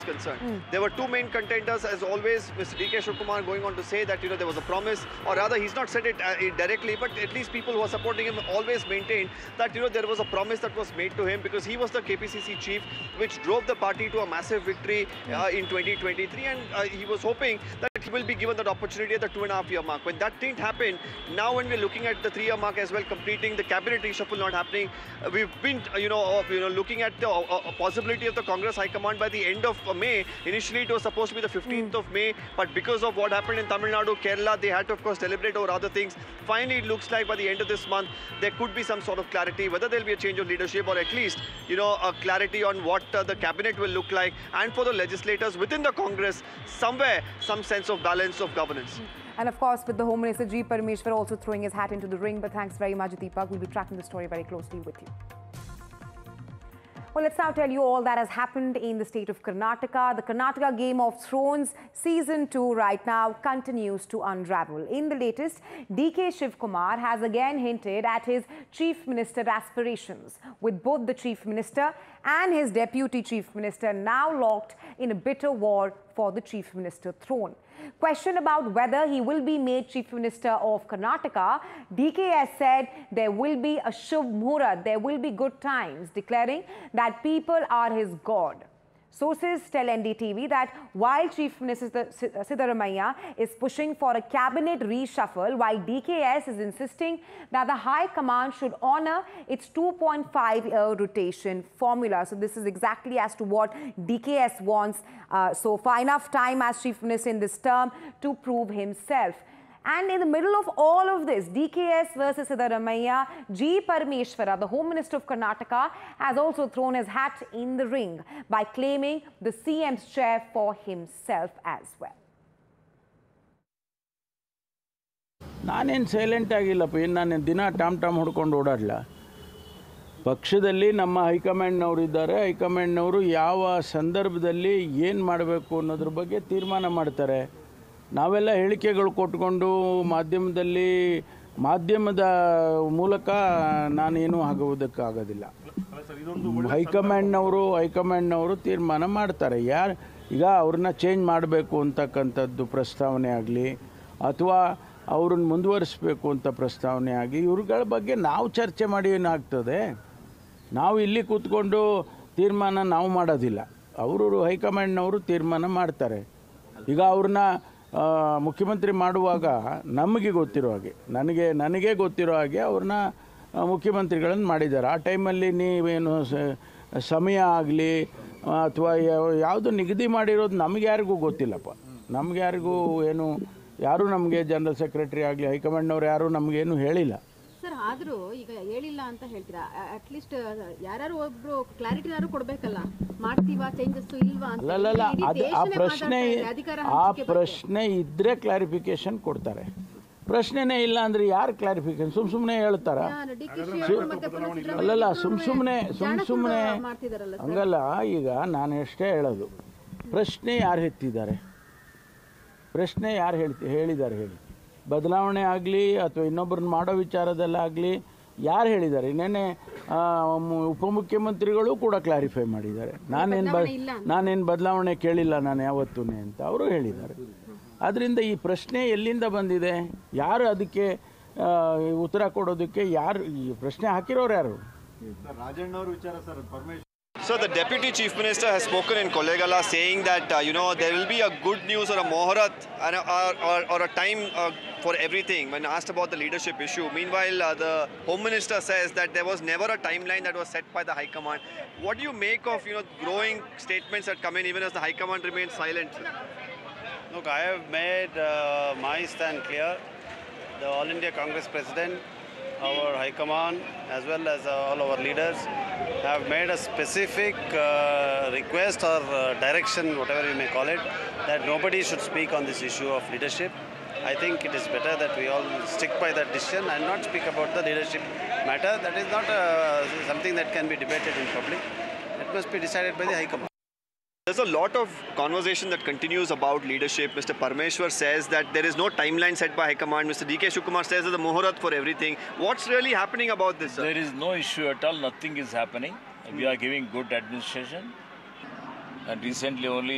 concerned. There were two main contenders, as always. Mr. D.K. Shivakumar going on to say that there was a promise, or rather he's not said it directly, but at least people who are supporting him always maintained that there was a promise that was made to him, because he was the KPCC chief, which drove the party to a massive victory in 2023, and he was hoping that he will be given that opportunity at the 2.5-year mark. When that didn't happen, now when we're looking at the 3-year mark as well, completing the cabinet reshuffle not happening, we've been looking at the possibility of the Congress High Command by the end of May. Initially, it was supposed to be the 15th of May, but because of what happened in Tamil Nadu, Kerala, they had to, of course, deliberate over other things. Finally, it looks like by the end of this month, there could be some sort of clarity, whether there'll be a change of leadership or at least, a clarity on what the cabinet will look like. And for the legislators within the Congress, somewhere, some sense of balance of governance. And of course, with the Home Minister G. Parmeshwar also throwing his hat into the ring. But thanks very much, Deepak. We'll be tracking the story very closely with you. Well, let's now tell you all that has happened in the state of Karnataka. The Karnataka Game of Thrones Season 2 right now continues to unravel. In the latest, D.K. Shivakumar has again hinted at his Chief Minister aspirations, with both the Chief Minister and his Deputy Chief Minister now locked in a bitter war for the Chief Minister throne. Question about whether he will be made Chief Minister of Karnataka, DK has said there will be a Shubh Muhurat, there will be good times, declaring that people are his God. Sources tell NDTV that while Chief Minister Siddaramaiah is pushing for a cabinet reshuffle, while DKS is insisting that the High Command should honor its 2.5-year rotation formula. So this is exactly as to what DKS wants so far. Enough time as Chief Minister in this term to prove himself. And in the middle of all of this, DKS versus Siddaramaiah, G. Parmeshwara, the Home Minister of Karnataka, has also thrown his hat in the ring by claiming the CM's chair for himself as well. ನಾನೇನು silent ಆಗಿಲ್ಲಪ್ಪ, ನಾನು ದಿನ Tom ಹೊಡ್ಕೊಂಡು ಓಡಾಡಲ್ಲ. ಪಕ್ಷದಲ್ಲಿ ನಮ್ಮ ಹೈಕಮಾಂಡ್ನವರು ಇದ್ದಾರೆ. ಹೈಕಮಾಂಡ್ನವರು ಯಾವ ಸಂದರ್ಭದಲ್ಲಿ ಏನು ಮಾಡಬೇಕು ಅನ್ನೋದ್ರ ಬಗ್ಗೆ ತೀರ್ಮಾನ ಮಾಡ್ತಾರೆ. ನಾವೆಲ್ಲ ಹೇಳಿಕೆಗಳು ಕೊಟ್ಕೊಂಡು ಮಾಧ್ಯಮದ ಮೂಲಕ ನಾನೇನು ಆಗುವುದಕ್ಕಾಗೋದಿಲ್ಲ. ಹೈಕಮಾಂಡ್ನವರು ತೀರ್ಮಾನ ಮಾಡ್ತಾರೆ. ಈಗ ಅವ್ರನ್ನ ಚೇಂಜ್ ಮಾಡಬೇಕು ಅಂತಕ್ಕಂಥದ್ದು ಪ್ರಸ್ತಾವನೆ ಆಗಲಿ ಅಥವಾ ಅವ್ರನ್ನ ಮುಂದುವರಿಸಬೇಕು ಅಂತ ಪ್ರಸ್ತಾವನೆ ಆಗಿ ಇವ್ರುಗಳ ಬಗ್ಗೆ ನಾವು ಚರ್ಚೆ ಮಾಡಿ ಏನಾಗ್ತದೆ. ನಾವು ಇಲ್ಲಿ ಕೂತ್ಕೊಂಡು ತೀರ್ಮಾನ ನಾವು ಮಾಡೋದಿಲ್ಲ. ಅವರು ಹೈಕಮಾಂಡ್ನವರು ತೀರ್ಮಾನ ಮಾಡ್ತಾರೆ. ಈಗ ಅವ್ರನ್ನ ಮುಖ್ಯಮಂತ್ರಿ ಮಾಡುವಾಗ ನಮಗೆ ಗೊತ್ತಿರೋ ಹಾಗೆ ನನಗೆ ಗೊತ್ತಿರೋ ಹಾಗೆ ಅವ್ರನ್ನ ಮುಖ್ಯಮಂತ್ರಿಗಳನ್ನು ಮಾಡಿದ್ದಾರೆ. ಆ ಟೈಮಲ್ಲಿ ನೀವೇನು ಸಮಯ ಆಗಲಿ ಅಥವಾ ಯಾವುದು ನಿಗದಿ ಮಾಡಿರೋದು ನಮಗೆ ಯಾರಿಗೂ ಗೊತ್ತಿಲ್ಲಪ್ಪ. ನಮಗೆ ಯಾರಿಗೂ ಯಾರೂ ನಮಗೆ ಜನರಲ್ ಸೆಕ್ರೆಟರಿ ಆಗಲಿ ಹೈಕಮಾಂಡ್ನವ್ರು ಯಾರೂ ನಮಗೇನು ಹೇಳಿಲ್ಲ. ಸರ್, ಆದರೂ ಈಗ ಹೇಳಿಲ್ಲ ಅಂತ ಹೇಳ್ತೀರಾ, ಅಟ್ಲೀಸ್ಟ್ ಯಾರು ಒಬ್ರು ಕ್ಲಾರಿಟಿನಾರು ಕೊಡಬೇಕಲ್ಲ, ಮಾಡ್ತೀವಾ ಚೇಂಜಸ್ ಇಲ್ವಾ ಅಂತ. ಅಲ್ಲಲ್ಲ, ಆ ಪ್ರಶ್ನೆ ಇದ್ರೆ ಕ್ಲಾರಿಫಿಕೇಶನ್ ಕೊಡ್ತಾರೆ. ಪ್ರಶ್ನೆನೇ ಇಲ್ಲ ಅಂದ್ರೆ ಯಾರು ಕ್ಲಾರಿಫಿಕೇಶನ್ ಸುಮ್ಮನೆ ಹೇಳ್ತಾರ? ಅಲ್ಲಲ್ಲ, ಸುಮ್ಮನೆ ಹಂಗಲ್ಲ. ಈಗ ನಾನು ಎಷ್ಟೇ ಹೇಳೋದು, ಪ್ರಶ್ನೆ ಯಾರು ಎತ್ತಿದ್ದಾರೆ, ಪ್ರಶ್ನೆ ಯಾರು ಹೇಳಿದ್ದಾರೆ ಹೇಳಿ. ಬದಲಾವಣೆ ಆಗಲಿ ಅಥವಾ ಇನ್ನೊಬ್ಬರನ್ನ ಮಾಡೋ ವಿಚಾರದಲ್ಲಾಗಲಿ ಯಾರು ಹೇಳಿದ್ದಾರೆ? ನೆನ್ನೆ ಉಪಮುಖ್ಯಮಂತ್ರಿಗಳು ಕೂಡ ಕ್ಲಾರಿಫೈ ಮಾಡಿದ್ದಾರೆ. ನಾನೇನು ಬದಲಾವಣೆ ಕೇಳಿಲ್ಲ ನಾನು ಯಾವತ್ತೂ ಅಂತ ಅವರು ಹೇಳಿದ್ದಾರೆ. ಆದ್ದರಿಂದ ಈ ಪ್ರಶ್ನೆ ಎಲ್ಲಿಂದ ಬಂದಿದೆ? ಯಾರು ಅದಕ್ಕೆ ಉತ್ತರ ಕೊಡೋದಕ್ಕೆ ಈ ಪ್ರಶ್ನೆ ಹಾಕಿರೋರು ಯಾರು? So the Deputy Chief Minister has spoken in Kollegala saying that, there will be a good news or a Muhurat or a time for everything when asked about the leadership issue. Meanwhile, the Home Minister says that there was never a timeline that was set by the High Command. What do you make of, growing statements that come in even as the High Command remains silent? Look, I have made my stand clear. The All India Congress President, our High Command, as well as all our leaders have made a specific request or direction, whatever you may call it, that nobody should speak on this issue of leadership. I think it is better that we all stick by that decision and not speak about the leadership matter. That is not something that can be debated in public. It must be decided by the High Command. There's a lot of conversation that continues about leadership. Mr. Parmeshwar says that there is no timeline set by High Command. Mr. D.K. Shivakumar says there's a Muhurat for everything. What's really happening about this, sir? There is no issue at all. Nothing is happening. We are giving good administration. And recently only